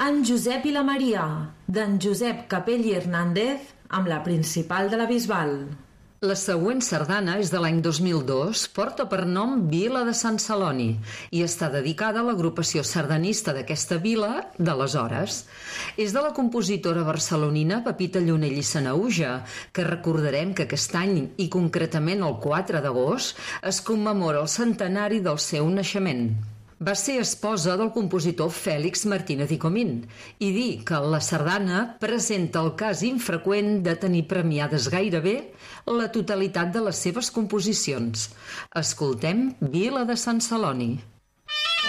En Josep i la Maria, d'en Josep Capell i Hernández, amb la principal de la Bisbal. La següent sardana és de l'any 2002, porta per nom Vila de Sant Celoni i està dedicada a l'agrupació sardanista d'aquesta vila d'aleshores. És de la compositora barcelonina Pepita Llunell i Sanaüja, que recordarem que aquest any, i concretament el 4 d'agost, es commemora el centenari del seu naixement. Va ser esposa del compositor Fèlix Martínez i Comín i dir que la sardana presenta el cas infreqüent de tenir premiades gairebé la totalitat de les seves composicions. Escoltem Vila de Sant Celoni.